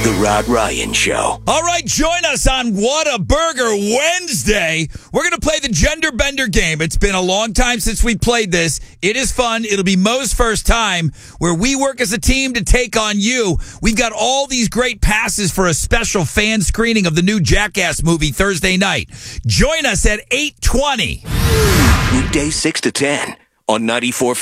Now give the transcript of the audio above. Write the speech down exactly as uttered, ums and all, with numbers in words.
The Rod Ryan Show. All right, join us on Whataburger Wednesday. We're going to play the Gender Bender game. It's been a long time since we played this. It is fun. It'll be Mo's first time where we work as a team to take on you. We've got all these great passes for a special fan screening of the new Jackass movie Thursday night. Join us at eight twenty. Weekdays six to ten on ninety-four point five